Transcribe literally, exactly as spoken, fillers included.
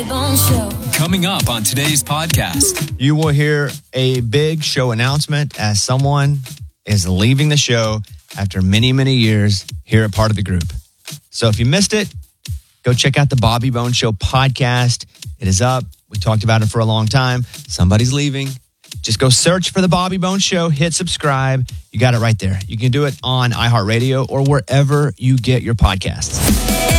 Coming up on today's podcast, you will hear a big show announcement as someone is leaving the show after many, many years here at Part of the Group. So if you missed it, go check out the Bobby Bones Show podcast. It is up. We talked about it for a long time. Somebody's leaving. Just go search for the Bobby Bones Show, hit subscribe. You got it right there. You can do it on iHeartRadio or wherever you get your podcasts.